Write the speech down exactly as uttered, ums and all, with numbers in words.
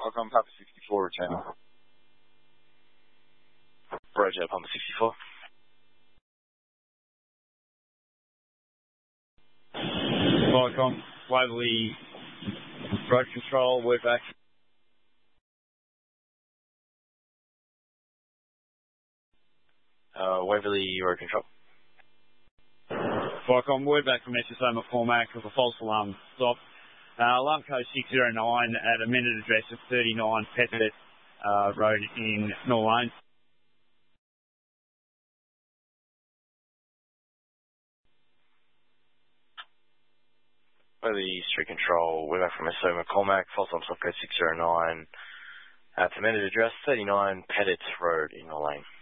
Falcon Papa sixty-four returning. Roger, Papa sixty-four. Falcon, Waverley, road control, word back. Uh, Waverley, road control. Falcon, word back from S S O McCormack of a false alarm stop. Uh, alarm code six zero nine at amended address of thirty-nine Pettit uh, Road in North Lane. Waverley, street control, word back from S S O McCormack, false alarm stop code six zero nine at amended address thirty-nine Pettit Road in North Lane.